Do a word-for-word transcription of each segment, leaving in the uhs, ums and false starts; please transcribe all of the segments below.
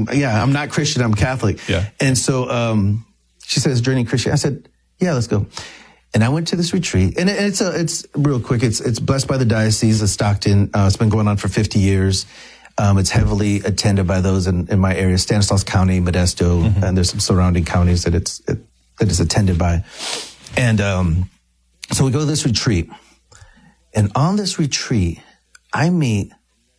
I'm, yeah, I'm not Christian, I'm Catholic. Yeah. And so um, she says, Journey Christian. I said, yeah, let's go. And I went to this retreat, and it's a, it's real quick. It's it's blessed by the Diocese of Stockton. Uh, it's been going on for fifty years. Um, it's heavily attended by those in, in my area, Stanislaus County, Modesto, mm-hmm. and there's some surrounding counties that it's it, that it's attended by. And um, so we go to this retreat, and on this retreat, I meet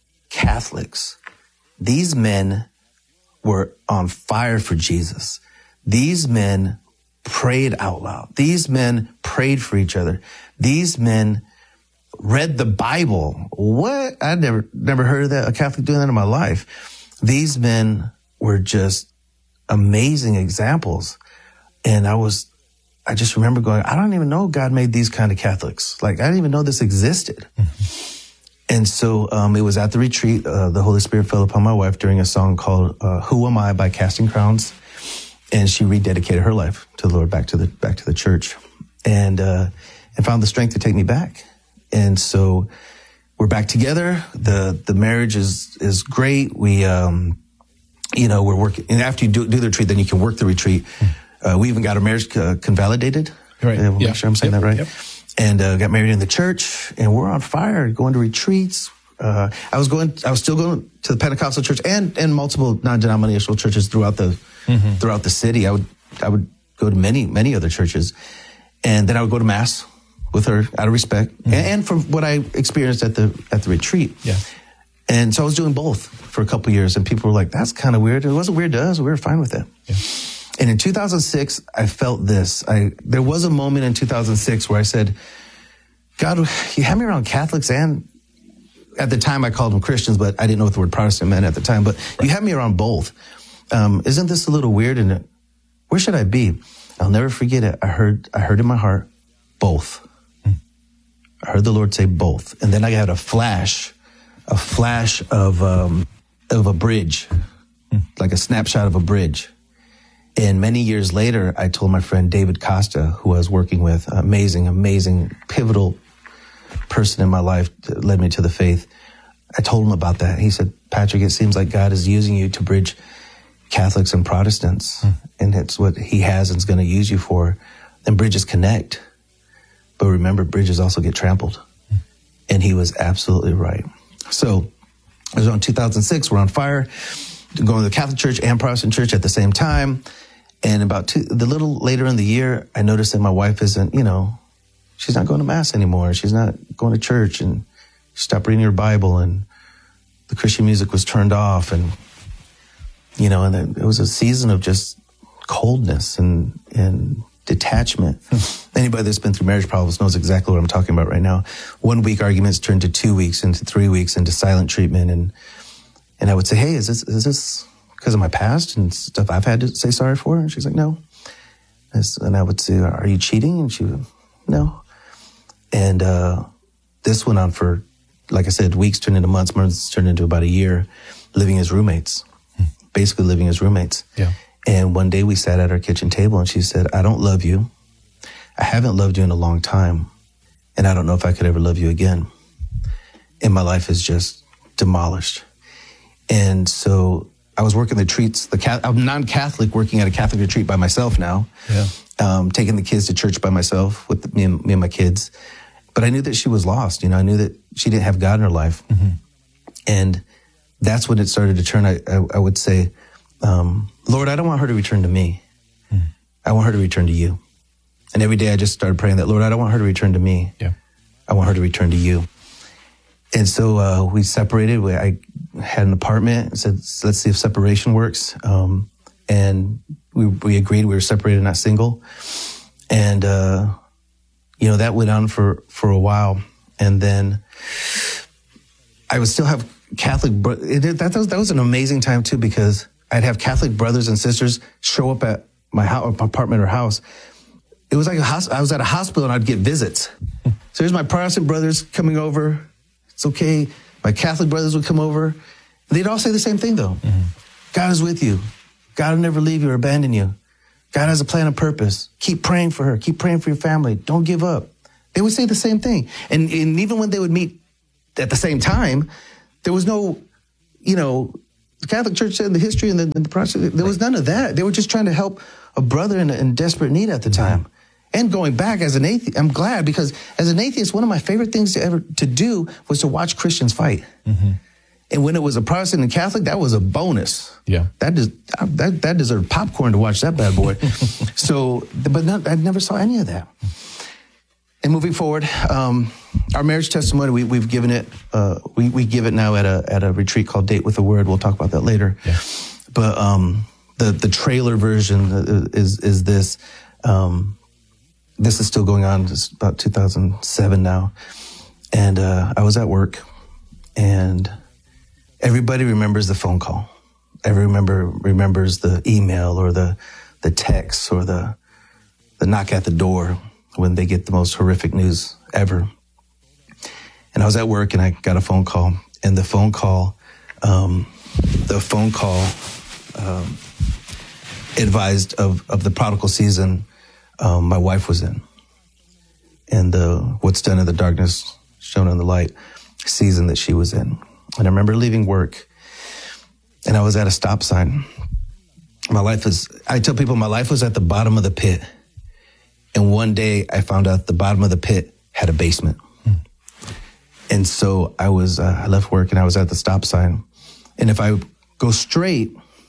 Catholics. These men were on fire for Jesus. These men prayed out loud. These men prayed for each other. These men read the Bible. What? I never, never heard of that, a Catholic doing that in my life. These men were just amazing examples. And I was, I just remember going, I don't even know God made these kind of Catholics. Like, I didn't even know this existed. Mm-hmm. And so um, it was at the retreat, uh, the Holy Spirit fell upon my wife during a song called uh, Who Am I by Casting Crowns. And she rededicated her life to the Lord, back to the, back to the church, and, uh, and found the strength to take me back. And so we're back together. The, the marriage is, is great. We, um, you know, we're working, and after you do, do the retreat, then you can work the retreat. Uh, we even got our marriage uh, convalidated. Right. Uh, Yeah. Make sure I'm saying Yep. that right. Yep. And, uh, got married in the church, and we're on fire, going to retreats. Uh, I was going, I was still going to the Pentecostal church and, and multiple non-denominational churches throughout the, mm-hmm. throughout the city. I would, I would go to many, many other churches, and then I would go to mass with her out of respect, mm-hmm. and, and from what I experienced at the, at the retreat. Yeah. And so I was doing both for a couple of years, and people were like, that's kind of weird. It wasn't weird to us. We were fine with it. Yeah. And in two thousand six, I felt this. I, there was a moment in two thousand six where I said, God, you had me around Catholics, and at the time I called them Christians, but I didn't know what the word Protestant meant at the time, but right. You had me around both. Um, isn't this a little weird? And where should I be? I'll never forget it. I heard, I heard in my heart, both. Hmm. I heard the Lord say both. And then I had a flash, a flash of, um, of a bridge, hmm. like a snapshot of a bridge. And many years later, I told my friend David Costa, who I was working with, amazing, amazing, pivotal person in my life that led me to the faith. I told him about that. He said, Patrick, it seems like God is using you to bridge Catholics and Protestants. Mm. And it's what he has and is going to use you for. And bridges connect. But remember, bridges also get trampled. Mm. And he was absolutely right. So it was on two thousand six. We're on fire, going to the Catholic Church and Protestant Church at the same time. And about two, the little later in the year, I noticed that my wife isn't, you know, she's not going to mass anymore. She's not going to church, and she stopped reading her Bible, and the Christian music was turned off. And, you know, and it was a season of just coldness and, and detachment. Anybody that's been through marriage problems knows exactly what I'm talking about right now. One week arguments turned to two weeks, into three weeks, into silent treatment. And, and I would say, hey, is this, is this because of my past and stuff I've had to say sorry for? And she's like, no. And I would say, are you cheating? And she would, no. And uh, this went on for, like I said, weeks turned into months, months turned into about a year, living as roommates, hmm. basically living as roommates. Yeah. And one day we sat at our kitchen table, and she said, I don't love you. I haven't loved you in a long time, and I don't know if I could ever love you again. And my life is just demolished. And so I was working the retreats. The I'm non-Catholic, working at a Catholic retreat by myself now. Yeah. Um, taking the kids to church by myself with the, me, and, me and my kids. But I knew that she was lost. You know, I knew that she didn't have God in her life. Mm-hmm. And that's when it started to turn. I, I, I would say, um, Lord, I don't want her to return to me. Mm-hmm. I want her to return to you. And every day I just started praying that, Lord, I don't want her to return to me. Yeah. I want her to return to you. And so uh, we separated. We, I had an apartment and said, let's see if separation works. Um, and we, we agreed we were separated, not single. And, uh, you know, that went on for, for a while. And then I would still have Catholic, bro- it, that, was, that was an amazing time too, because I'd have Catholic brothers and sisters show up at my house, apartment or house. It was like a hos- I was at a hospital, and I'd get visits. So here's my Protestant brothers coming over. It's okay. My Catholic brothers would come over. They'd all say the same thing, though. Mm-hmm. God is with you. God will never leave you or abandon you. God has a plan and purpose. Keep praying for her. Keep praying for your family. Don't give up. They would say the same thing. And, and even when they would meet at the same time, there was no, you know, the Catholic Church said, the history and the, and the process. There right. was none of that. They were just trying to help a brother in, in desperate need at the mm-hmm. time. And going back as an atheist, I'm glad, because as an atheist, one of my favorite things to ever to do was to watch Christians fight. Mm-hmm. And when it was a Protestant and Catholic, that was a bonus. Yeah, that des- that that deserved popcorn to watch that bad boy. So, but no, I never saw any of that. And moving forward, um, our marriage testimony, we, we've given it, uh, we we give it now at a at a retreat called Date with the Word. We'll talk about that later. Yeah. But um, the the trailer version is is this. Um, This is still going on. It's about two thousand seven now. And uh, I was at work, and everybody remembers the phone call. Every remember remembers the email or the the text or the the knock at the door when they get the most horrific news ever. And I was at work, and I got a phone call. And the phone call, um, the phone call um, advised of, of the prodigal season Um, my wife was in, and the what's done in the darkness shown in the light season that she was in. And I remember leaving work, and I was at a stop sign. My life is, I tell people my life was at the bottom of the pit. And one day I found out the bottom of the pit had a basement. Hmm. And so I was, uh, I left work, and I was at the stop sign. And if I go straight,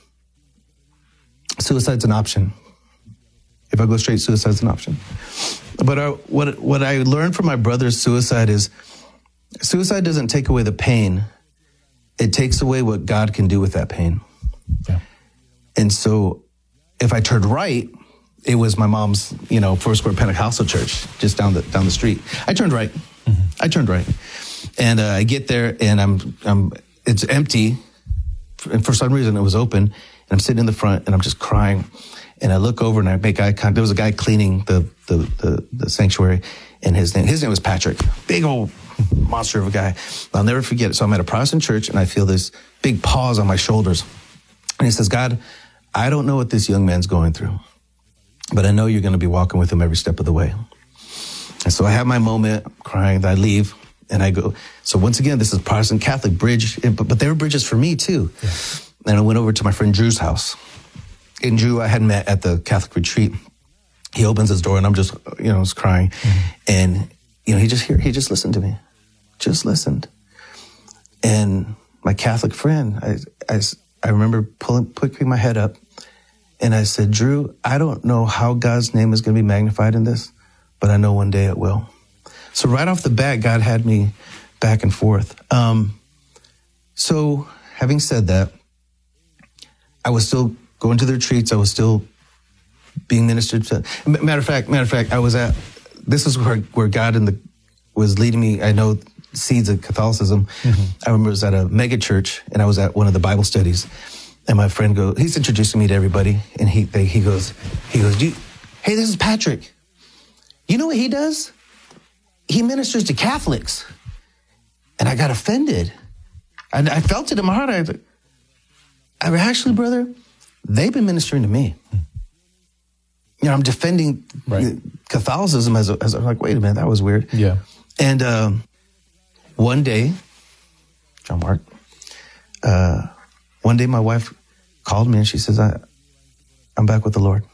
suicide's an option. If I go straight, suicide's an option. But I, what what I learned from my brother's suicide is suicide doesn't take away the pain. It takes away what God can do with that pain. Yeah. And so if I turned right, it was my mom's, you know, Foursquare Pentecostal church just down the down the street. I turned right. Mm-hmm. I turned right. And uh, I get there, and I'm I'm it's empty. And for some reason it was open, and I'm sitting in the front, and I'm just crying. And I look over, and I make eye contact. There was a guy cleaning the, the, the, the sanctuary, and his name, his name was Patrick. Big old monster of a guy. I'll never forget it. So I'm at a Protestant church, and I feel this big pause on my shoulders. And he says, God, I don't know what this young man's going through, but I know you're going to be walking with him every step of the way. And so I have my moment, I'm crying, I leave, and I go. So once again, this is Protestant Catholic bridge, but, but they were bridges for me too. Yeah. And I went over to my friend Drew's house. And Drew, I had met at the Catholic retreat. He opens his door, and I'm just, you know, I was crying. Mm-hmm. And, you know, he just here, he just listened to me. Just listened. And my Catholic friend, I, I, I remember pulling, picking my head up, and I said, Drew, I don't know how God's name is going to be magnified in this, but I know one day it will. So right off the bat, God had me back and forth. Um, so having said that, I was still going to the retreats, I was still being ministered to. Matter of fact, matter of fact, I was at, this is where, where God in the, was leading me. I know seeds of Catholicism. Mm-hmm. I remember I was at a mega church, and I was at one of the Bible studies, and my friend goes, he's introducing me to everybody, and he they, he goes, he goes, Do you, hey, this is Patrick. You know what he does? He ministers to Catholics. And I got offended. I, I felt it in my heart. I, I actually, brother, they've been ministering to me. You know, I'm defending right. Catholicism as a, as a, like, wait a minute, that was weird. Yeah. And um, one day, John Mark, uh, one day my wife called me, and she says, I, I'm back with the Lord.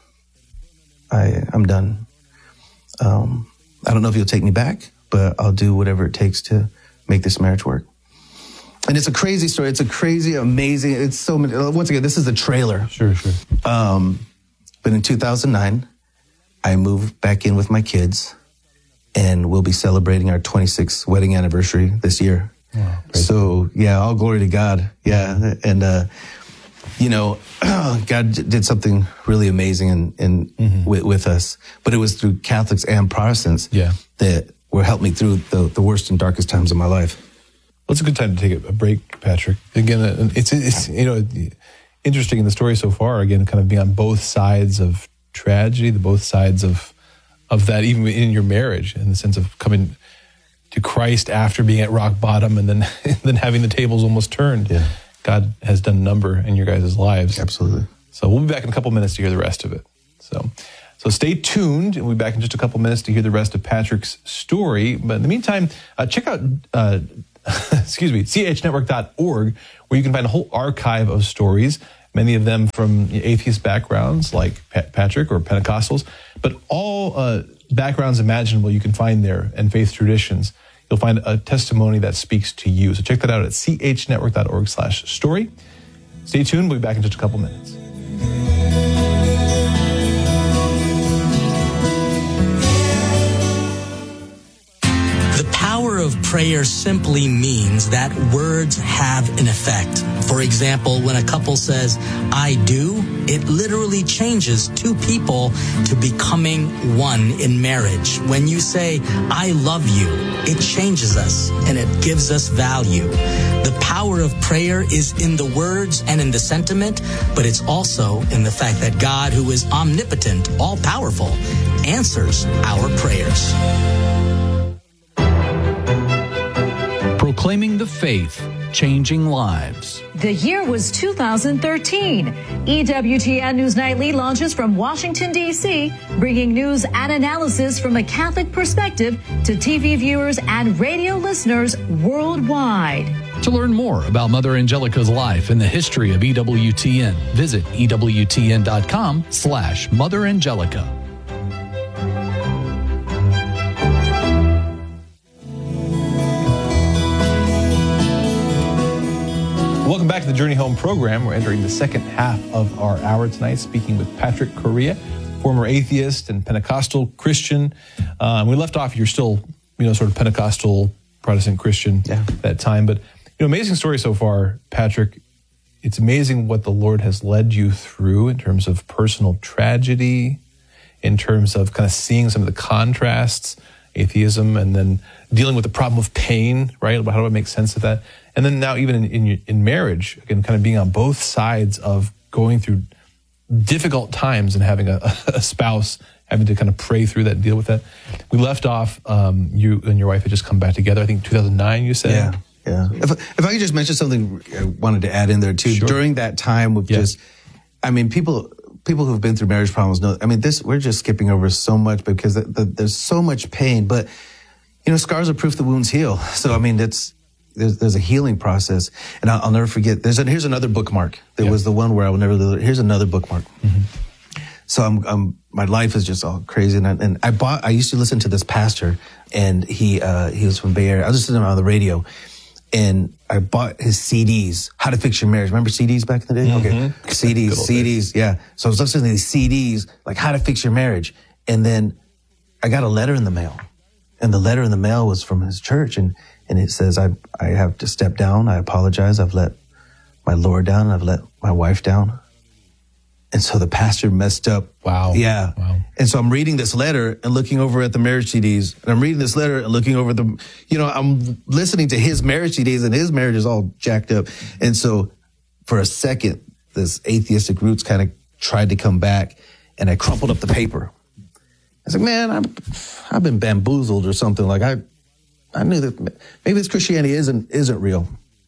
I, I'm done. Um, I don't know if you'll take me back, but I'll do whatever it takes to make this marriage work. And it's a crazy story. It's a crazy, amazing. It's so many. Once again, this is the trailer. Sure, sure. Um, but in two thousand nine, I moved back in with my kids, and we'll be celebrating our twenty-sixth wedding anniversary this year. Wow, so yeah, all glory to God. Yeah. And, uh, you know, God did something really amazing in, in mm-hmm. with, with us, but it was through Catholics and Protestants yeah. that were helped me through the, the worst and darkest times of my life. Well, it's a good time to take a break, Patrick. Again, it's, it's you know, interesting in the story so far, again, kind of being on both sides of tragedy, the both sides of, of that, even in your marriage, in the sense of coming to Christ after being at rock bottom and then, and then having the tables almost turned. Yeah. God has done a number in your guys' lives. Absolutely. So we'll be back in a couple minutes to hear the rest of it. So so stay tuned, and we'll be back in just a couple minutes to hear the rest of Patrick's story. But in the meantime, uh, check out uh, excuse me, C H network dot org, where you can find a whole archive of stories, many of them from atheist backgrounds like Pat- Patrick or Pentecostals, but all uh, backgrounds imaginable you can find there and faith traditions. You'll find a testimony that speaks to you. So check that out at C H network dot org slash story. Stay tuned. We'll be back in just a couple minutes. The power of prayer simply means that words have an effect. For example, when a couple says, I do, it literally changes two people to becoming one in marriage. When you say, I love you, it changes us and it gives us value. The power of prayer is in the words and in the sentiment, but it's also in the fact that God, who is omnipotent, all-powerful, answers our prayers. Proclaiming the faith, changing lives. The year was two thousand thirteen. E W T N News Nightly launches from Washington, D C, bringing news and analysis from a Catholic perspective to T V viewers and radio listeners worldwide. To learn more about Mother Angelica's life and the history of E W T N, visit E W T N dot com slash Mother Angelica. Welcome back to the Journey Home program. We're entering the second half of our hour tonight, speaking with Patrick Correa, former atheist and Pentecostal Christian. Um, we left off, you're still, you know, sort of Pentecostal Protestant Christian yeah. at that time. But, you know, amazing story so far, Patrick. It's amazing what the Lord has led you through in terms of personal tragedy, in terms of kind of seeing some of the contrasts, atheism, and then dealing with the problem of pain, right? How do I make sense of that? And then now even in, in, in marriage, again, kind of being on both sides of going through difficult times and having a, a spouse, having to kind of pray through that and deal with that. We left off, um, you and your wife had just come back together, I think two thousand nine, you said? Yeah, yeah. If, if I could just mention something I wanted to add in there too. Sure. During that time with yeah. just, I mean, people people who've been through marriage problems know, I mean, this, we're just skipping over so much because the, the, there's so much pain, but, you know, scars are proof the wounds heal. So, I mean, that's, There's, there's a healing process. And I'll, I'll never forget, there's a, here's another bookmark. There yeah. was the one where I will never, here's another bookmark. Mm-hmm. So I'm, I'm, my life is just all crazy. And I, and I bought, I used to listen to this pastor, and he, uh, he was from Bay Area. I was listening to him on the radio, and I bought his C Ds, How to Fix Your Marriage. Remember C Ds back in the day? Mm-hmm. Okay. C Ds, C Ds. Yeah. So I was listening to these C Ds, like How to Fix Your Marriage. And then I got a letter in the mail, and the letter in the mail was from his church. And, And it says, I I have to step down. I apologize. I've let my Lord down, and I've let my wife down. And so the pastor messed up. Wow. Yeah. Wow. And so I'm reading this letter and looking over at the marriage C Ds. And I'm reading this letter and looking over the, you know, I'm listening to his marriage C Ds, and his marriage is all jacked up. And so for a second, this atheistic roots kind of tried to come back, and I crumpled up the paper. I was like, man, I'm, I've been bamboozled or something. Like I, I knew that maybe this Christianity isn't isn't real.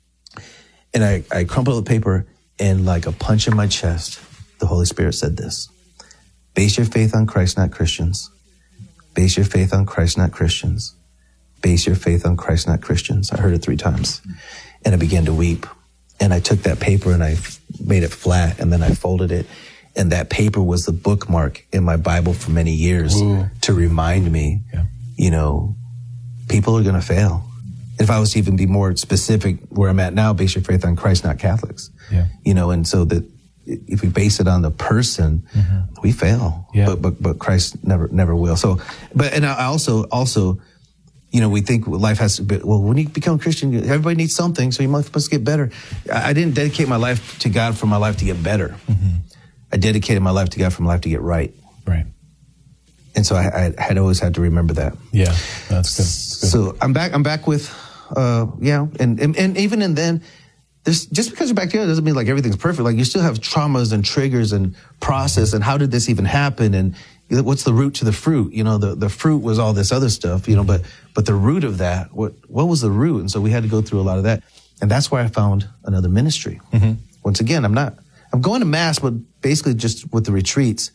And I, I crumpled the paper, and like a punch in my chest, the Holy Spirit said this: base your faith on Christ, not Christians. Base your faith on Christ, not Christians. Base your faith on Christ, not Christians. I heard it three times. And I began to weep. And I took that paper and I made it flat, and then I folded it. And that paper was the bookmark in my Bible for many years. Ooh. To remind me, yeah. you know, people are going to fail. If I was to even be more specific where I'm at now, base your faith on Christ, not Catholics. Yeah. You know, and so that if we base it on the person, mm-hmm. we fail. Yeah. But, but, but Christ never, never will. So, but, and I also, also, you know, we think life has to be, well, when you become a Christian, everybody needs something, so you must, must get better. I, I didn't dedicate my life to God for my life to get better. Mm-hmm. I dedicated my life to God for my life to get right. Right. And so I, I had always had to remember that. Yeah, that's good. That's good. So I'm back. I'm back with, uh, yeah, and, and and even in then, there's just because you're back together doesn't mean like everything's perfect. Like you still have traumas and triggers and process, and how did this even happen? And what's the root to the fruit? You know, the, the fruit was all this other stuff. You know, but but the root of that, what what was the root? And so we had to go through a lot of that, and that's why I found another ministry. Mm-hmm. Once again, I'm not. I'm going to mass, but basically just with the retreats.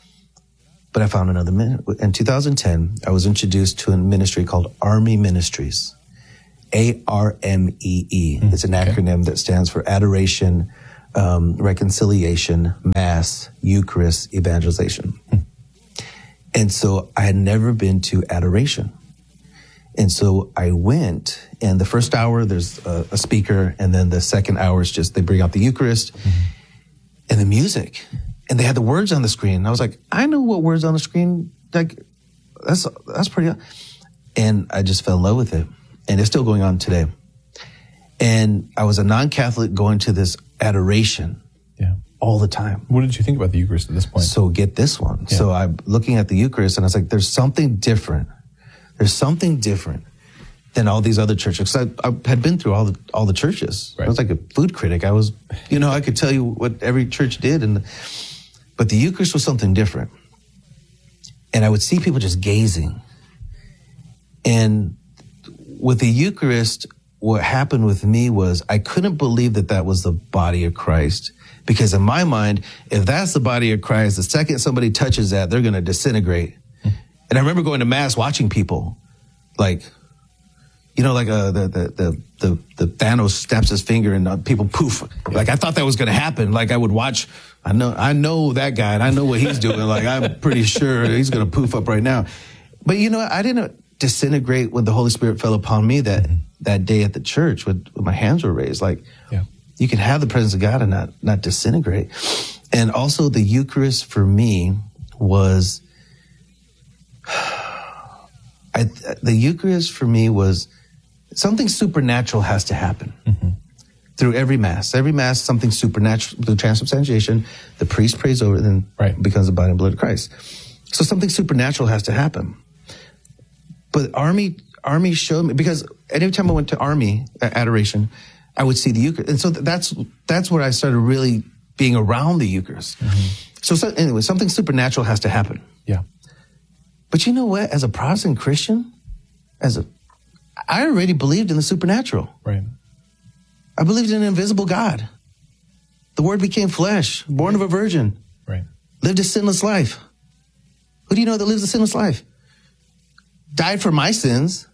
But I found another ministry. In two thousand ten, I was introduced to a ministry called Army Ministries. A R M E E. Mm, it's an acronym okay. that stands for Adoration, um, Reconciliation, Mass, Eucharist, Evangelization. Mm. And so I had never been to adoration. And so I went, and the first hour, there's a, a speaker, and then the second hour is just, they bring out the Eucharist mm-hmm. and the music. And they had the words on the screen. And I was like, I know what words on the screen, like, that's that's pretty, and I just fell in love with it. And it's still going on today. And I was a non-Catholic going to this adoration yeah. all the time. What did you think about the Eucharist at this point? So get this one. Yeah. So I'm looking at the Eucharist, and I was like, there's something different. There's something different than all these other churches. I, I had been through all the all the churches. Right. I was like a food critic. I was, you know, I could tell you what every church did, and but the Eucharist was something different. And I would see people just gazing. And with the Eucharist, what happened with me was I couldn't believe that that was the body of Christ. Because in my mind, if that's the body of Christ, the second somebody touches that, they're going to disintegrate. And I remember going to Mass watching people, like, you know, like uh, the, the, the, the, the Thanos snaps his finger and uh, people poof. Like, I thought that was going to happen. Like, I would watch, I know, I know that guy and I know what he's doing. Like, I'm pretty sure he's going to poof up right now. But, you know, I didn't disintegrate when the Holy Spirit fell upon me that, mm-hmm. that day at the church when, when my hands were raised. Like, yeah. you can have the presence of God and not, not disintegrate. And also the Eucharist for me was, I, the Eucharist for me was something supernatural has to happen mm-hmm. through every Mass. Every Mass, something supernatural, through transubstantiation, the priest prays over it and right. becomes the body and blood of Christ. So something supernatural has to happen. But Army, Army showed me, because every time I went to Army adoration, I would see the Eucharist. And so that's, that's where I started really being around the Eucharist. Mm-hmm. So, so anyway, something supernatural has to happen. Yeah. But you know what? As a Protestant Christian, as a, I already believed in the supernatural. Right. I believed in an invisible God. The Word became flesh, born of a virgin. Right. Lived a sinless life. Who do you know that lives a sinless life? Died for my sins.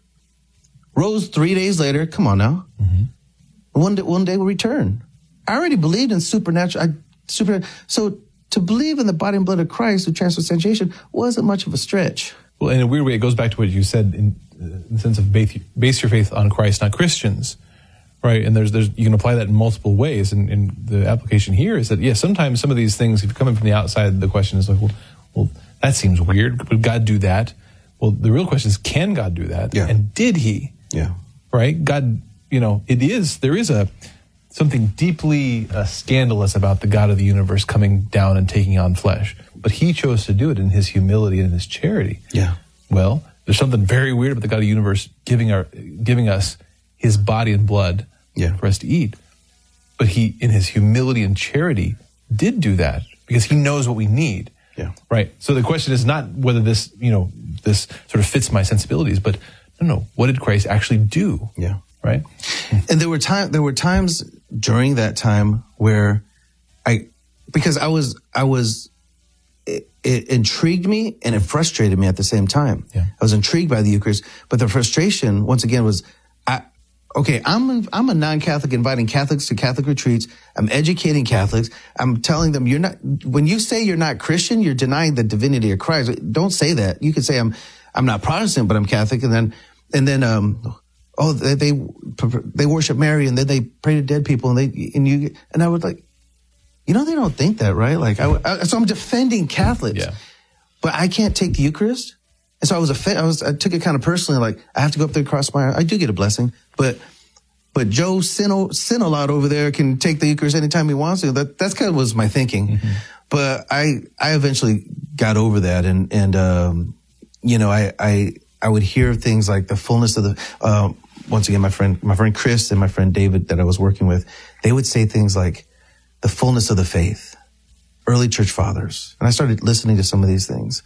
Rose three days later. Come on now. Mm-hmm. One day, one day will return. I already believed in supernatural. I, super. So. To believe in the body and blood of Christ through transubstantiation wasn't much of a stretch. Well, in a weird way, it goes back to what you said in, in the sense of base, base your faith on Christ, not Christians, right? And there's, there's you can apply that in multiple ways. And, and the application here is that, yes, yeah, sometimes some of these things, if you're coming from the outside, the question is like, well, well, that seems weird. Would God do that? Well, the real question is, can God do that? Yeah. And did he? Yeah. Right? God, you know, it is, there is a, something deeply uh, scandalous about the God of the universe coming down and taking on flesh. But he chose to do it in his humility and in his charity. Yeah. Well, there's something very weird about the God of the universe giving our giving us his body and blood yeah. for us to eat. But he, in his humility and charity, did do that because he knows what we need. Yeah. Right. So the question is not whether this, you know, this sort of fits my sensibilities, but no, no, what did Christ actually do? Yeah. Right. And there were time, there were times during that time where I, because I was, I was, it, it intrigued me and it frustrated me at the same time. Yeah. I was intrigued by the Eucharist, but the frustration once again was, I, okay, I'm, I'm a non-Catholic inviting Catholics to Catholic retreats. I'm educating Catholics. I'm telling them you're not, when you say you're not Christian, you're denying the divinity of Christ. Don't say that. You can say I'm, I'm not Protestant, but I'm Catholic. And then, and then, um, oh, they, they they worship Mary and then they pray to dead people and they and you and I would like, you know, they don't think that, right? Like, I, I so I'm defending Catholics, yeah. but I can't take the Eucharist, and so I was a I was I took it kind of personally, like I have to go up there and cross my I do get a blessing, but but Joe sin sin a lot over there can take the Eucharist anytime he wants to. That that's kind of was my thinking, mm-hmm. but I I eventually got over that, and and um, you know I I I would hear things like the fullness of the. Um, Once again, my friend, my friend Chris and my friend David that I was working with, they would say things like the fullness of the faith, early church fathers. And I started listening to some of these things.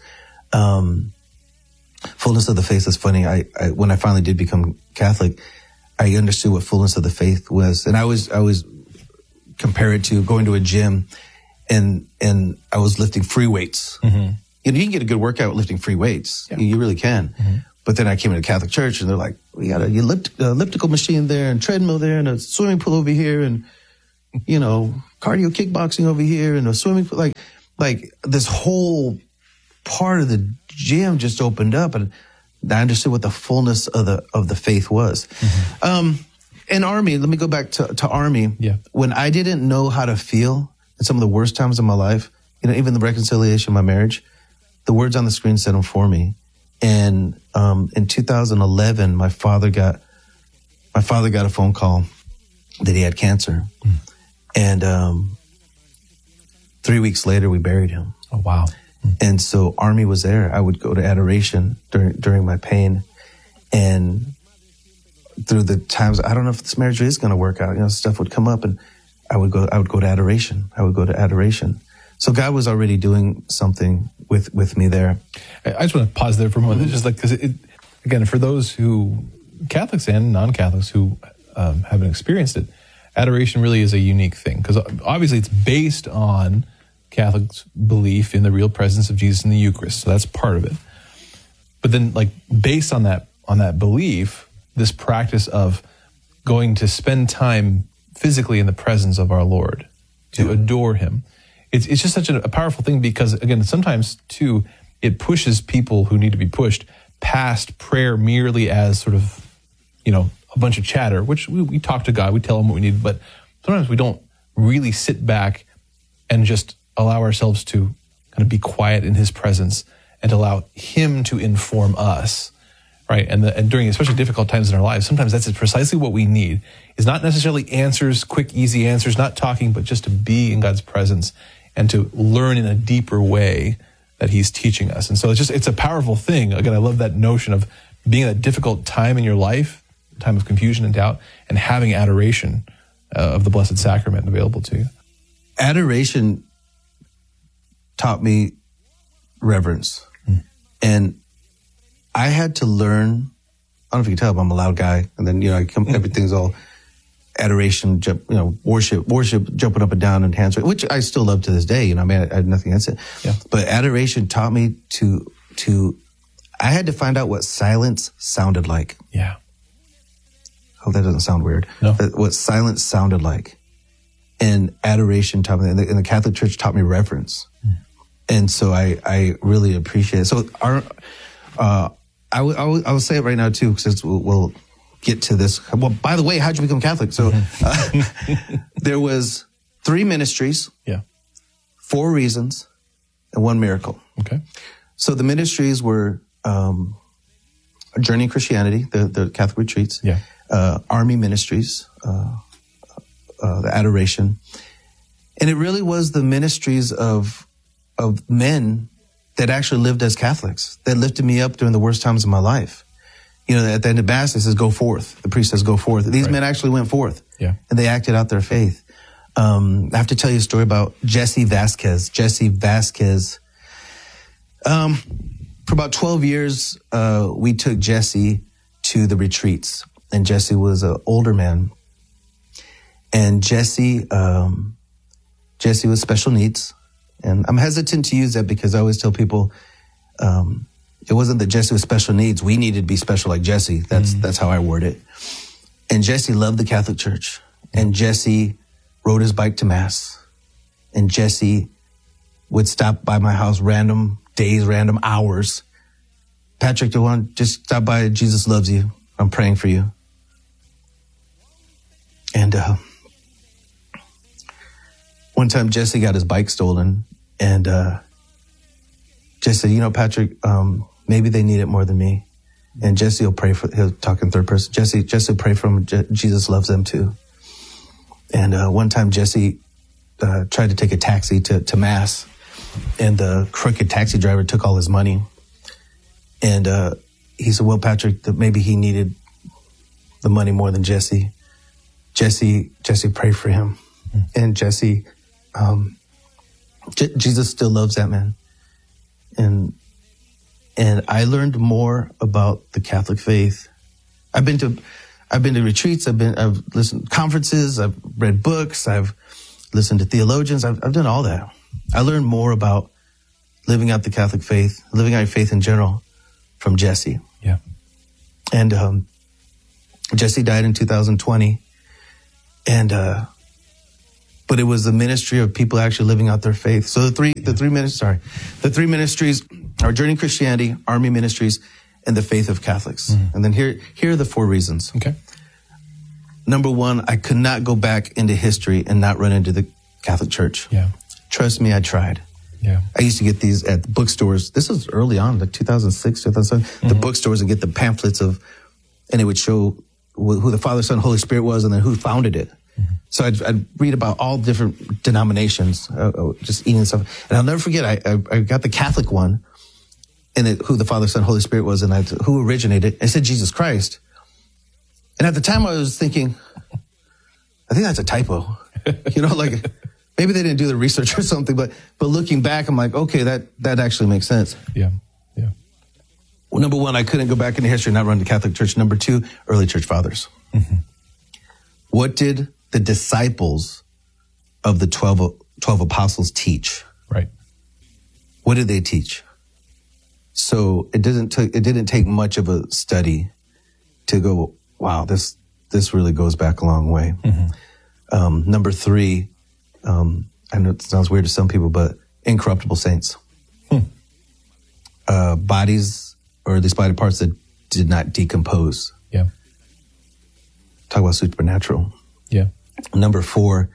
Um, fullness of the faith is funny. I, I, when I finally did become Catholic, I understood what fullness of the faith was. And I was, I was compare it to going to a gym and, and I was lifting free weights. Mm-hmm. You know, you can get a good workout lifting free weights. Yeah. You, you really can. Mm-hmm. But then I came into Catholic church and they're like, we got a ellipt- elliptical machine there and treadmill there and a swimming pool over here and, you know, cardio kickboxing over here and a swimming pool. Like, like this whole part of the gym just opened up and I understood what the fullness of the, of the faith was. Mm-hmm. Um, in Army, let me go back to, to Army. Yeah. When I didn't know how to feel in some of the worst times of my life, you know, even the reconciliation of my marriage, the words on the screen said them for me. And um, in two thousand eleven, my father got my father got a phone call that he had cancer, mm. and um, three weeks later, we buried him. Oh wow! Mm. And so Army was there. I would go to adoration during during my pain, and through the times I don't know if this marriage is going to work out. You know, stuff would come up, and I would go. I would go to adoration. I would go to adoration. So God was already doing something with, with me there. I just want to pause there for a moment. Mm-hmm. It's just like, because it, again, for those who, Catholics and non-Catholics who um, haven't experienced it, adoration really is a unique thing. Because obviously it's based on Catholics' belief in the real presence of Jesus in the Eucharist. So that's part of it. But then, like, based on that, on that belief, this practice of going to spend time physically in the presence of our Lord, to yeah. adore him, It's it's just such a, a powerful thing because, again, sometimes, too, it pushes people who need to be pushed past prayer merely as sort of, you know, a bunch of chatter, which we, we talk to God, we tell him what we need, but sometimes we don't really sit back and just allow ourselves to kind of be quiet in his presence and allow him to inform us, right? And, the, and during especially difficult times in our lives, sometimes that's precisely what we need, is not necessarily answers, quick, easy answers, not talking, but just to be in God's presence and to learn in a deeper way that he's teaching us. And so it's just, it's a powerful thing. Again, I love that notion of being at a difficult time in your life, time of confusion and doubt, and having adoration uh, of the Blessed Sacrament available to you. Adoration taught me reverence. Mm. And I had to learn, I don't know if you can tell, but I'm a loud guy. And then, you know, I come, everything's all adoration, jump, you know, worship, worship, jumping up and down and hands, which I still love to this day. You know, I mean, I, I had nothing against it. Yeah. But adoration taught me to, to, I had to find out what silence sounded like. Yeah. Oh, that doesn't sound weird. No. But what silence sounded like. And adoration taught me, and the, and the Catholic Church taught me reverence. Mm. And so I, I really appreciate it. So our, uh, I will, I will, I will say it right now too, because we'll, we'll get to this. Well, by the way, how'd you become Catholic? So uh, there was three ministries, yeah, four reasons, and one miracle. Okay. So the ministries were um, Journey in Christianity, the, the Catholic retreats, yeah, uh, Army ministries, uh, uh, the adoration, and it really was the ministries of of men that actually lived as Catholics, that lifted me up during the worst times of my life. You know, at the end of Mass, it says, go forth. The priest says, go forth. These right. men actually went forth. Yeah. And they acted out their faith. Um, I have to tell you a story about Jesse Vasquez. Jesse Vasquez. Um, for about twelve years, uh, we took Jesse to the retreats. And Jesse was an older man. And Jesse, um, Jesse was special needs. And I'm hesitant to use that because I always tell people, um, it wasn't that Jesse was special needs. We needed to be special like Jesse. That's mm-hmm. that's how I word it. And Jesse loved the Catholic Church. And Jesse rode his bike to Mass. And Jesse would stop by my house random days, random hours. Patrick, do you want just stop by? Jesus loves you. I'm praying for you. And uh, one time Jesse got his bike stolen. And uh, Jesse said, you know, Patrick, um, maybe they need it more than me. And Jesse will pray for, he'll talk in third person. Jesse, Jesse will pray for him. Je- Jesus loves them too. And uh, one time Jesse uh, tried to take a taxi to, to Mass, and the crooked taxi driver took all his money. And uh, he said, well, Patrick, that maybe he needed the money more than Jesse. Jesse, Jesse prayed for him. Mm. And Jesse, um, J- Jesus still loves that man. And and I learned more about the Catholic faith. I've been to I've been to retreats, I've been I've listened to conferences, I've read books, I've listened to theologians, I've I've done all that. I learned more about living out the Catholic faith, living out your faith in general from Jesse. Yeah. And um, Jesse died in two thousand twenty. And, uh, but it was the ministry of people actually living out their faith. So the three, the three ministries, sorry, the three ministries are Journey Christianity, Army Ministries, and the Faith of Catholics. Mm-hmm. And then here, here are the four reasons. Okay. Number one, I could not go back into history and not run into the Catholic Church. Yeah. Trust me, I tried. Yeah. I used to get these at the bookstores. This was early on, like two thousand six, two thousand seven. Mm-hmm. The bookstores and get the pamphlets of, and it would show who the Father, Son, Holy Spirit was, and then who founded it. Mm-hmm. So I'd, I'd read about all different denominations, uh, just eating stuff. And I'll never forget, I, I, I got the Catholic one, and it, who the Father, Son, Holy Spirit was, and I, who originated. It said Jesus Christ. And at the time, I was thinking, I think that's a typo. You know, like maybe they didn't do the research or something. But but looking back, I'm like, okay, that that actually makes sense. Yeah, yeah. Well, number one, I couldn't go back into history and not run the Catholic Church. Number two, early church fathers. Mm-hmm. What did the disciples of the twelve, twelve apostles teach? Right. What did they teach? So it didn't t- it didn't take much of a study to go, wow, this this really goes back a long way. Mm-hmm. Um, number three, um, I know it sounds weird to some people, but incorruptible saints. Hmm. Uh, bodies, or at least body parts that did not decompose. Yeah. Talk about supernatural. Yeah. Number four,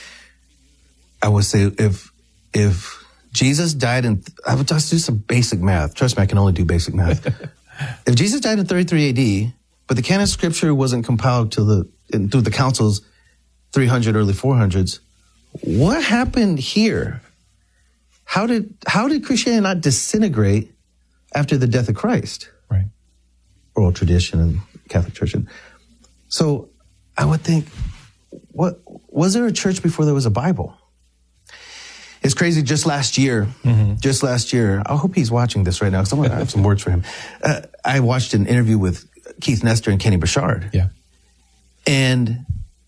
I would say if if Jesus died in, I would just do some basic math. Trust me, I can only do basic math. If Jesus died in thirty-three A D, but the canon of scripture wasn't compiled till the in, through the councils, three hundred, early four hundreds, what happened here? How did how did Christianity not disintegrate after the death of Christ? Right. Oral tradition and Catholic Church. And so I would think, what was there a church before there was a Bible? It's crazy. Just last year, mm-hmm. just last year, I hope he's watching this right now because I have some words for him. Uh, I watched an interview with Keith Nestor and Kenny Burchard. Yeah. And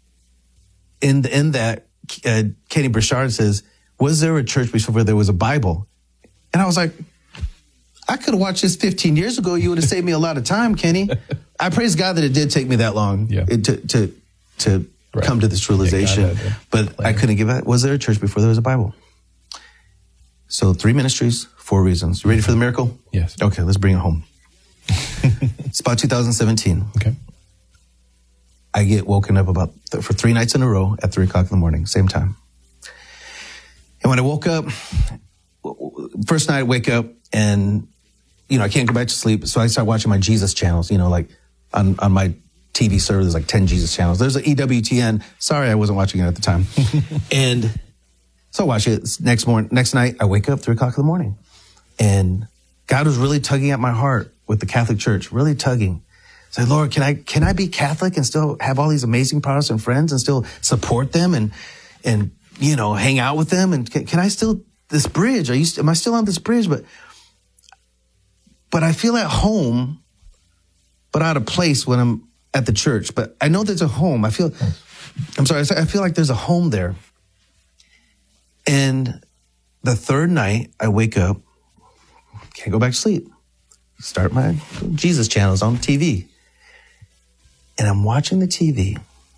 in the, in that, uh, Kenny Burchard says, was there a church before there was a Bible? And I was like, I could have watched this fifteen years ago. You would have saved me a lot of time, Kenny. I praise God that it did take me that long yeah. it, to to to right. come to this realization. Yeah, God, but I couldn't give it. Was there a church before there was a Bible? So three ministries, four reasons. You ready for the miracle? Yes. Okay, let's bring it home. It's about two thousand seventeen. Okay. I get woken up about th- for three nights in a row at three o'clock in the morning, same time. And when I woke up, first night I wake up and, you know, I can't go back to sleep. So I start watching my Jesus channels, you know, like on, on my T V server, there's like ten Jesus channels. There's an E W T N. Sorry, I wasn't watching it at the time. And so I watch it next morning, next night. I wake up three o'clock in the morning and God was really tugging at my heart with the Catholic Church, really tugging. Say, Lord, can I, can I be Catholic and still have all these amazing Protestant friends and still support them and, and, you know, hang out with them? And can, can I still, this bridge, are you, am I still on this bridge? But, but I feel at home, but out of place when I'm at the church. But I know there's a home. I feel, I'm sorry, I feel like there's a home there. And the third night I wake up, can't go back to sleep. Start my Jesus channels on T V. And I'm watching the T V.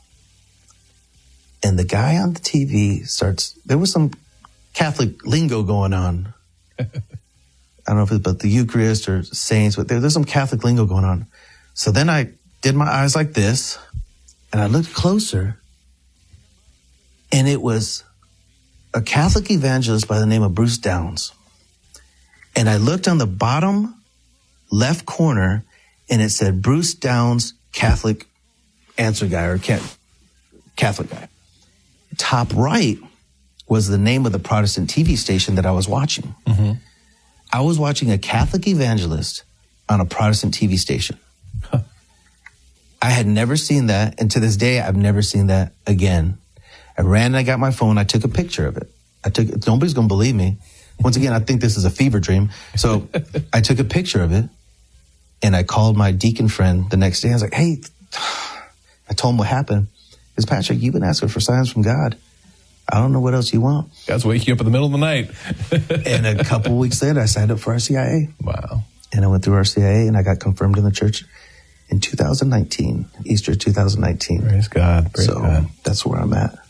And the guy on the T V starts, there was some Catholic lingo going on. I don't know if it's about the Eucharist or saints, but there, there's some Catholic lingo going on. So then I did my eyes like this, and I looked closer, and it was a Catholic evangelist by the name of Bruce Downs. And I looked on the bottom left corner, and it said Bruce Downs, Catholic answer guy or Catholic guy. Top right was the name of the Protestant T V station that I was watching. Mm-hmm. I was watching a Catholic evangelist on a Protestant T V station. Huh. I had never seen that, and to this day, I've never seen that again. I ran and I got my phone. I took a picture of it. I took. Nobody's going to believe me. Once again, I think this is a fever dream. So I took a picture of it, and I called my deacon friend the next day. I was like, hey, I told him what happened. Because, Patrick, you've been asking for signs from God. I don't know what else you want. God's waking you up in the middle of the night. And a couple of weeks later, I signed up for R C I A. Wow. And I went through R C I A, and I got confirmed in the church. in two thousand nineteen, Easter two thousand nineteen. Praise God. Praise so God. That's where I'm at.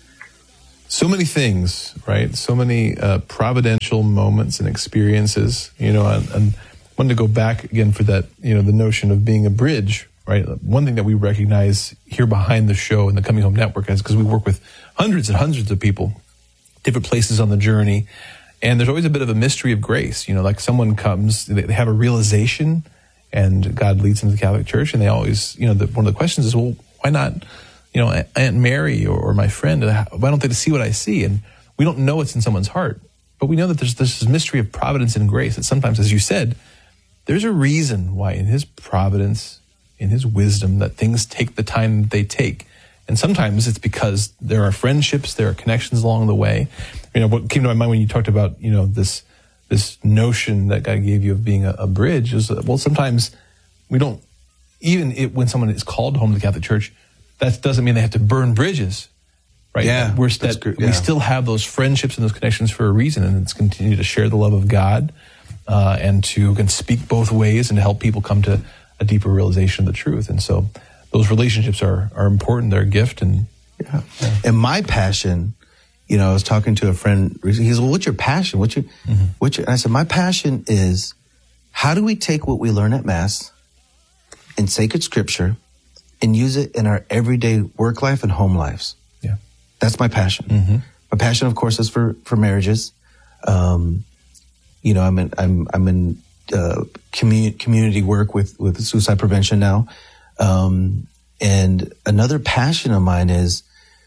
So many things, right? So many uh, providential moments and experiences, you know, and, and wanted to go back again for that, you know, the notion of being a bridge, right? One thing that we recognize here behind the show and the Coming Home Network is because we work with hundreds and hundreds of people, different places on the journey, and there's always a bit of a mystery of grace, you know, like someone comes, they have a realization, and God leads them to the Catholic Church, and they always, you know, the, one of the questions is, well, why not, you know, Aunt Mary or, or my friend, why don't they see what I see? And we don't know what's in someone's heart, but we know that there's this mystery of providence and grace that sometimes, as you said, there's a reason why in his providence, in his wisdom, that things take the time that they take. And sometimes it's because there are friendships, there are connections along the way. You know, what came to my mind when you talked about, you know, this this notion that God gave you of being a, a bridge is, well, sometimes we don't, even it, when someone is called home to the Catholic Church, that doesn't mean they have to burn bridges, right? Yeah, We're that's that, good, yeah. We still have those friendships and those connections for a reason, and it's continue to share the love of God uh, and to can speak both ways and to help people come to a deeper realization of the truth. And so those relationships are are important. They're a gift. And yeah. Yeah. And my passion, you know, I was talking to a friend. He said, well, what's your passion? What's your, mm-hmm. what's your, and I said, my passion is how do we take what we learn at Mass in sacred scripture and use it in our everyday work life and home lives? Yeah. That's my passion. Mm-hmm. My passion, of course, is for, for marriages. Um, you know, I'm in, I'm, I'm in, uh, community, community work with, with suicide prevention now. Um, and another passion of mine is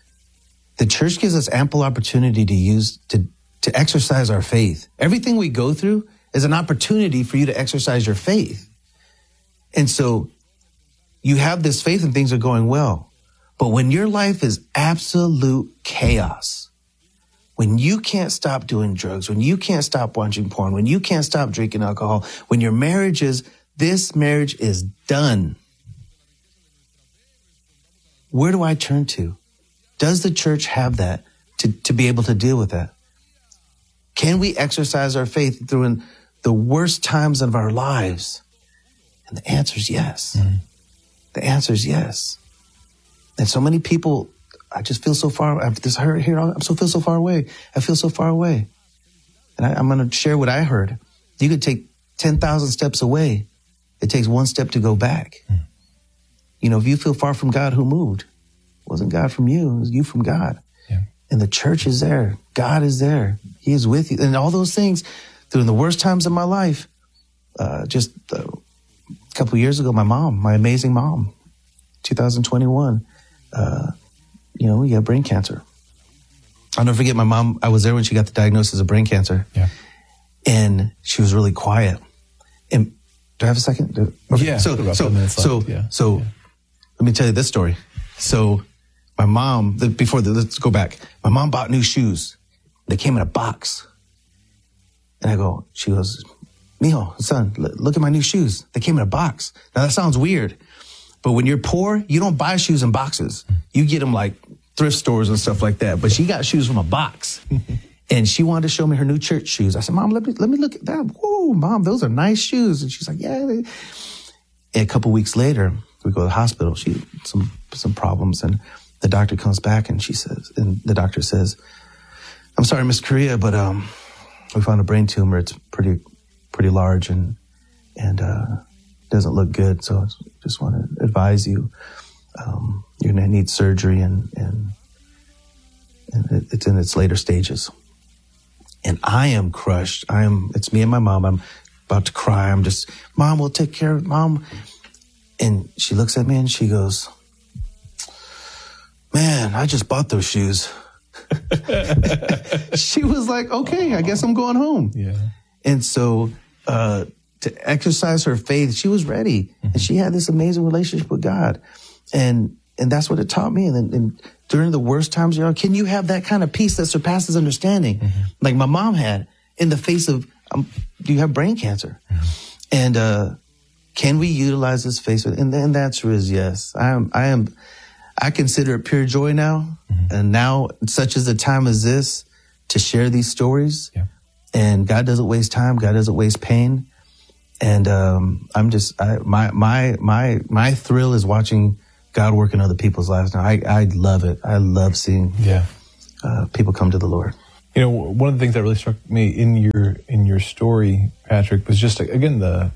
the church gives us ample opportunity to use, to, to exercise our faith. Everything we go through is an opportunity for you to exercise your faith. And so you have this faith and things are going well. But when your life is absolute chaos, when you can't stop doing drugs, when you can't stop watching porn, when you can't stop drinking alcohol, when your marriage is, this marriage is done, where do I turn to? Does the church have that to, to be able to deal with that? Can we exercise our faith through the worst times of our lives? And the answer is yes. Mm-hmm. The answer is yes. And so many people, I just feel so far, after this hurt here, I so feel so far away. I feel so far away. And I, I'm going to share what I heard. You could take ten thousand steps away. It takes one step to go back. Mm. You know, if you feel far from God, who moved? It wasn't God from you. It was you from God. Yeah. And the church is there. God is there. He is with you. And all those things, during the worst times of my life, uh, just uh, a couple of years ago, my mom, my amazing mom, two thousand twenty-one, uh, you know, he had brain cancer. I'll never forget my mom. I was there when she got the diagnosis of brain cancer. Yeah. And she was really quiet. And do I have a second? Do, okay. Yeah. So, so, so, yeah. so yeah. let me tell you this story. So my mom, the, before the, let's go back. My mom bought new shoes. They came in a box. And I go, she goes, Mijo, son, look at my new shoes. They came in a box. Now that sounds weird, but when you're poor, you don't buy shoes in boxes. You get them like thrift stores and stuff like that. But she got shoes from a box. And she wanted to show me her new church shoes. I said, Mom, let me let me look at that. Whoa, Mom, those are nice shoes. And she's like, yeah. And a couple weeks later, we go to the hospital. She had some some problems, and the doctor comes back and she says, and the doctor says, I'm sorry, Miss Correa, but um, we found a brain tumor. It's pretty pretty large and and uh, doesn't look good. So I just want to advise you, um, you're gonna need surgery, and and and it's in its later stages. And I am crushed. I am, it's me and my mom. I'm about to cry. I'm just, Mom, we'll take care of it, Mom. And she looks at me and she goes, man, I just bought those shoes. She was like, okay, I guess I'm going home. Yeah. And so, uh, to exercise her faith, she was ready. Mm-hmm. And she had this amazing relationship with God. And, and that's what it taught me. And then, and during the worst times, you know, can you have that kind of peace that surpasses understanding? Mm-hmm. Like my mom had in the face of, um, do you have brain cancer? Mm-hmm. And, uh, can we utilize this faith? And, and the answer is yes. I am, I am, I consider it pure joy now. Mm-hmm. And now, such as a time as this, to share these stories. Yeah. And God doesn't waste time. God doesn't waste pain. And um, I'm just, I, my my my my thrill is watching God work in other people's lives. Now, I, I love it. I love seeing Yeah. uh, people come to the Lord. You know, one of the things that really struck me in your in your story, Patrick, was just again the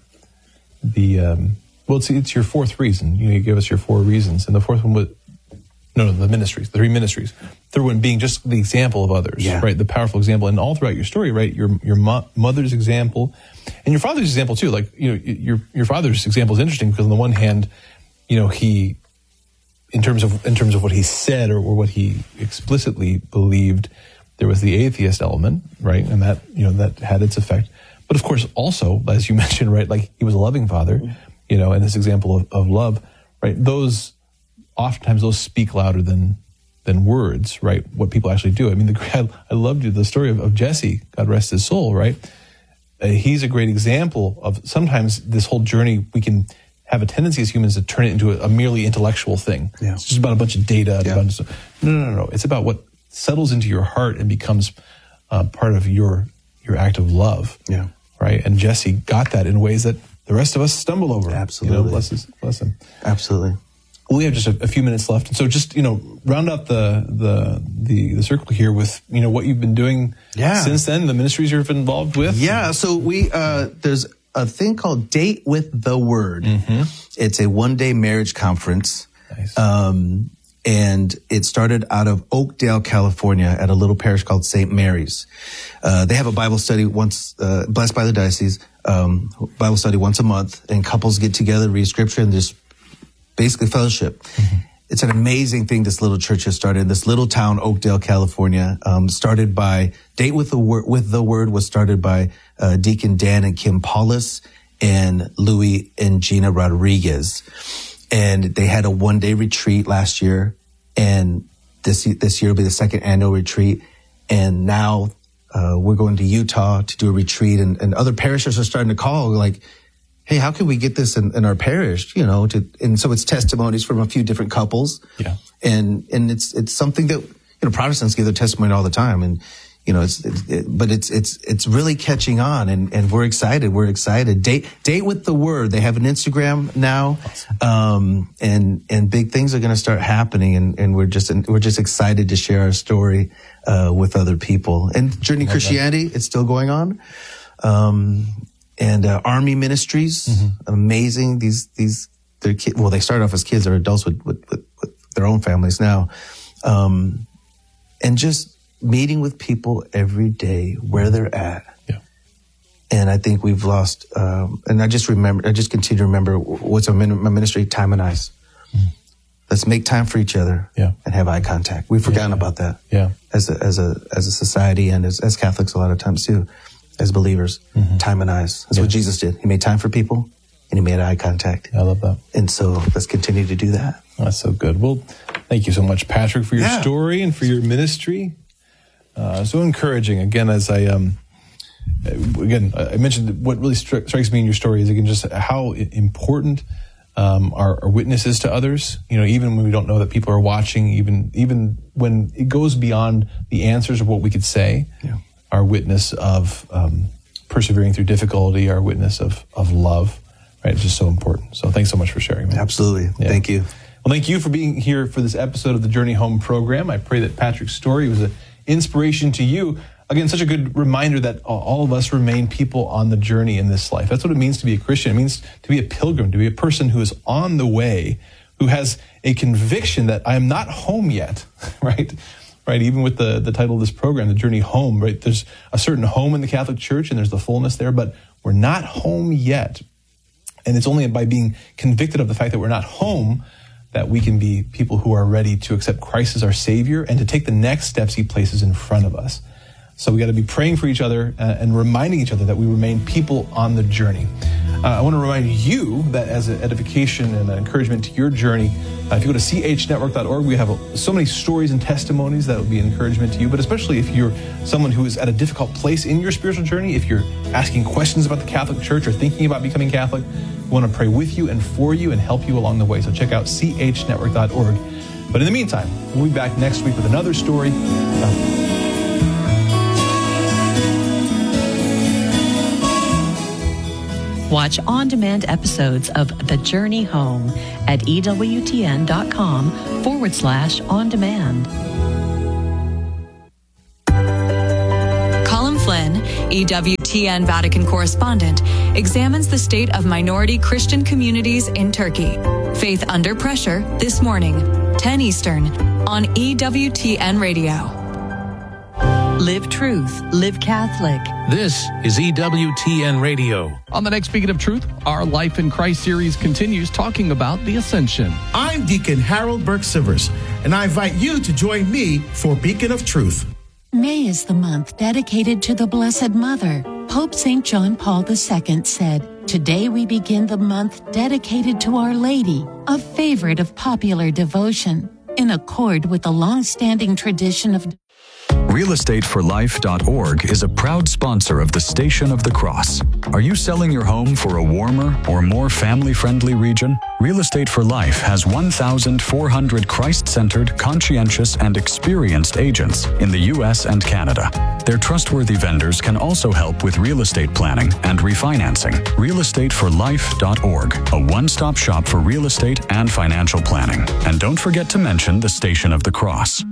the um, well, it's it's your fourth reason. You know, you gave us your four reasons, and the fourth one was no, no, the ministries, the three ministries. Third one being just the example of others, Yeah. right? The powerful example, and all throughout your story, right? Your your mo- mother's example, and your father's example too. Like, you know, your your father's example is interesting because on the one hand, you know, he, in terms of in terms of what he said or, or what he explicitly believed, there was the atheist element, right? And that, you know, that had its effect. But of course, also, as you mentioned, right, like he was a loving father, you know, and this example of, of love, right? Those, oftentimes those speak louder than than words, right? What people actually do. I mean, the, I, I loved the story of, of Jesse, God rest his soul, right? Uh, he's a great example of sometimes this whole journey, we can have a tendency as humans to turn it into a, a merely intellectual thing. Yeah. It's just about a bunch of data. Yeah. A bunch of stuff. No, no, no, no. It's about what settles into your heart and becomes uh, part of your your act of love. Yeah. Right? And Jesse got that in ways that the rest of us stumble over. Absolutely. You know, bless, his, bless him. Absolutely. Well, we have just a, a few minutes left. And so just, you know, round out the, the the the circle here with, you know, what you've been doing Yeah. since then, the ministries you've been involved with. Yeah, so we uh, there's a thing called Date with the Word. Mm-hmm. It's a one-day marriage conference. Nice. Um, and it started out of Oakdale, California, at a little parish called Saint Mary's. Uh, they have a Bible study once, uh, blessed by the diocese, um, Bible study once a month, and couples get together, read scripture, and just basically fellowship. Mm-hmm. It's an amazing thing this little church has started. This little town, Oakdale, California, um, started by Date with the Word. With the Word was started by uh, Deacon Dan and Kim Paulus and Louis and Gina Rodriguez, and they had a one-day retreat last year, and this this year will be the second annual retreat. And now uh, we're going to Utah to do a retreat, and, and other parishes are starting to call like, hey, how can we get this in, in our parish? You know, to, and so it's testimonies from a few different couples. Yeah. And, and it's, it's something that, you know, Protestants give their testimony all the time. And, you know, it's, it, it, but it's, it's, it's really catching on, and, and we're excited. We're excited. Date, date with the Word. They have an Instagram now. Um, and, and big things are going to start happening. And, and we're just, we're just excited to share our story, uh, with other people. And Journey Christianity, it's still going on. Um, And uh, Army Ministries, mm-hmm. amazing. These these their kids. Well, they started off as kids; they're adults with with, with, with their own families now, um, and just meeting with people every day where they're at. Yeah. And I think we've lost. Um, and I just remember. I just continue to remember what's our min- my ministry: time and eyes. Mm-hmm. Let's make time for each other. Yeah. And have eye contact. We've forgotten yeah. about that. Yeah. As a as a as a society, and as, as Catholics a lot of times too. As believers, mm-hmm. time and eyes. That's yeah. what Jesus did. He made time for people, and he made eye contact. I love that. And so let's continue to do that. That's so good. Well, thank you so much, Patrick, for your Yeah. story and for your ministry. Uh, so encouraging. Again, as I um, again I mentioned that what really stri- strikes me in your story is again just how important um, our, our witness is to others. You know, even when we don't know that people are watching, even even when it goes beyond the answers of what we could say. Yeah. Our witness of um, persevering through difficulty, our witness of of love, right? It's just so important. So thanks so much for sharing, man. Absolutely. Yeah. Thank you. Well, thank you for being here for this episode of the Journey Home program. I pray that Patrick's story was an inspiration to you. Again, such a good reminder that all of us remain people on the journey in this life. That's what it means to be a Christian. It means to be a pilgrim, to be a person who is on the way, who has a conviction that I am not home yet, right? Right, even with the, the title of this program, The Journey Home, right? There's a certain home in the Catholic Church and there's the fullness there, but we're not home yet. And it's only by being convicted of the fact that we're not home that we can be people who are ready to accept Christ as our Savior and to take the next steps he places in front of us. So we got to be praying for each other uh, and reminding each other that we remain people on the journey. Uh, I want to remind you that as an edification and an encouragement to your journey, uh, if you go to c h network dot org, we have a, so many stories and testimonies that will be encouragement to you, but especially if you're someone who is at a difficult place in your spiritual journey, if you're asking questions about the Catholic Church or thinking about becoming Catholic, we want to pray with you and for you and help you along the way. So check out c h network dot org. But in the meantime, we'll be back next week with another story. Uh, Watch on-demand episodes of The Journey Home at EWTN.com forward slash on demand. Colin Flynn, E W T N Vatican correspondent, examines the state of minority Christian communities in Turkey. Faith Under Pressure this morning, ten Eastern, on E W T N Radio. Live truth, live Catholic. This is E W T N Radio. On the next Beacon of Truth, our Life in Christ series continues talking about the Ascension. I'm Deacon Harold Burke-Sivers, and I invite you to join me for Beacon of Truth. May is the month dedicated to the Blessed Mother. Pope Saint John Paul the Second said, "Today we begin the month dedicated to Our Lady, a favorite of popular devotion, in accord with the long-standing tradition of..." real estate for life dot org is a proud sponsor of the Station of the Cross. Are you selling your home for a warmer or more family-friendly region? Real Estate for Life has one thousand four hundred Christ-centered, conscientious, and experienced agents in the U S and Canada. Their trustworthy vendors can also help with real estate planning and refinancing. real estate for life dot org, a one-stop shop for real estate and financial planning. And don't forget to mention the Station of the Cross.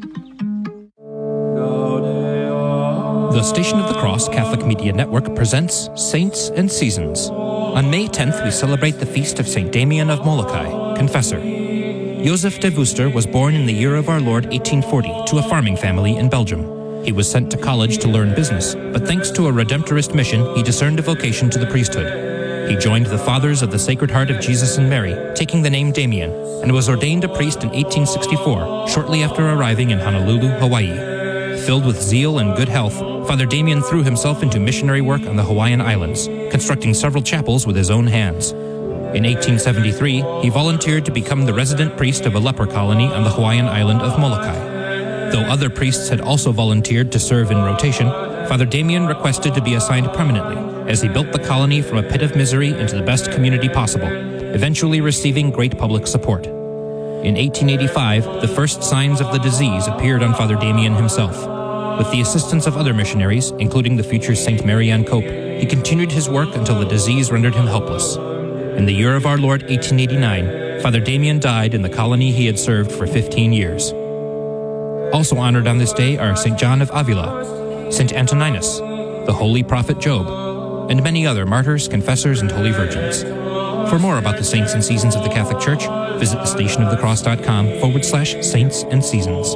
The Station of the Cross Catholic Media Network presents Saints and Seasons. On May tenth, we celebrate the feast of Saint Damian of Molokai, Confessor. Joseph de Veuster was born in the year of our Lord eighteen forty to a farming family in Belgium. He was sent to college to learn business, but thanks to a Redemptorist mission, he discerned a vocation to the priesthood. He joined the Fathers of the Sacred Heart of Jesus and Mary, taking the name Damian, and was ordained a priest in eighteen sixty-four, shortly after arriving in Honolulu, Hawaii. Filled with zeal and good health, Father Damian threw himself into missionary work on the Hawaiian Islands, constructing several chapels with his own hands. In eighteen seventy-three, he volunteered to become the resident priest of a leper colony on the Hawaiian island of Molokai. Though other priests had also volunteered to serve in rotation, Father Damian requested to be assigned permanently, as he built the colony from a pit of misery into the best community possible, eventually receiving great public support. In eighteen eighty-five, the first signs of the disease appeared on Father Damian himself. With the assistance of other missionaries, including the future Saint Marianne Cope, he continued his work until the disease rendered him helpless. In the year of our Lord eighteen eighty-nine, Father Damian died in the colony he had served for fifteen years. Also honored on this day are Saint John of Avila, Saint Antoninus, the holy prophet Job, and many other martyrs, confessors, and holy virgins. For more about the saints and seasons of the Catholic Church, visit thestationofthecross.com forward slash saints and seasons.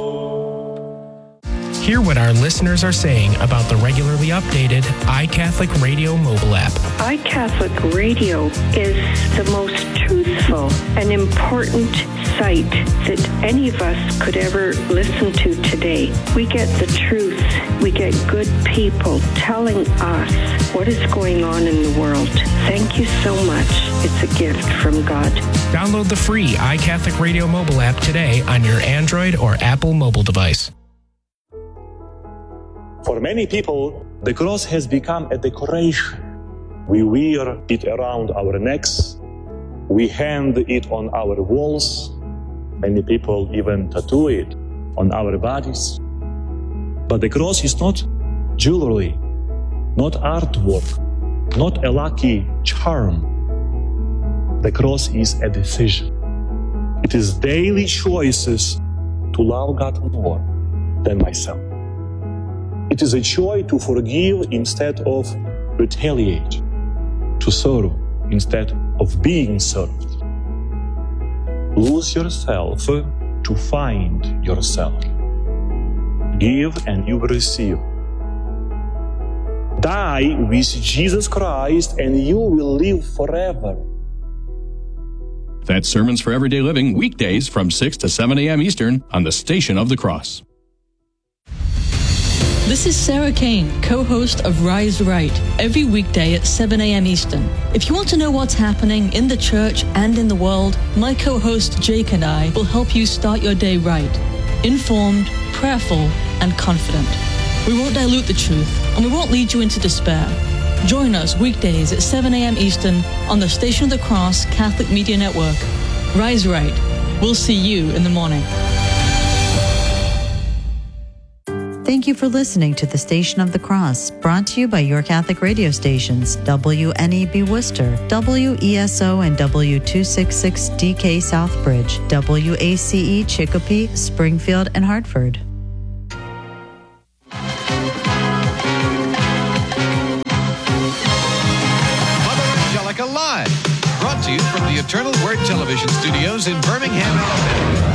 Hear what our listeners are saying about the regularly updated iCatholic Radio mobile app. iCatholic Radio is the most truthful and important site that any of us could ever listen to today. We get the truth. We get good people telling us what is going on in the world. Thank you so much. It's a gift from God. Download the free iCatholic Radio mobile app today on your Android or Apple mobile device. For many people, the cross has become a decoration. We wear it around our necks. We hang it on our walls. Many people even tattoo it on our bodies. But the cross is not jewelry, not artwork, not a lucky charm. The cross is a decision. It is daily choices to love God more than myself. It is a choice to forgive instead of retaliate, to serve instead of being served. Lose yourself to find yourself. Give and you will receive. Die with Jesus Christ and you will live forever. That's Sermons for Everyday Living, weekdays from six to seven a.m. Eastern on the Station of the Cross. This is Sarah Kane, co-host of Rise Right, every weekday at seven a.m. Eastern. If you want to know what's happening in the church and in the world, my co-host Jake and I will help you start your day right, informed, prayerful, and confident. We won't dilute the truth, and we won't lead you into despair. Join us weekdays at seven a.m. Eastern on the Station of the Cross Catholic Media Network. Rise Right. We'll see you in the morning. Thank you for listening to the Station of the Cross. Brought to you by your Catholic radio stations, W N E B Worcester, W E S O and W two sixty-six D K Southbridge, W A C E Chicopee, Springfield, and Hartford. Mother Angelica Live, brought to you from the Eternal Word Television Studios in Birmingham, Alabama.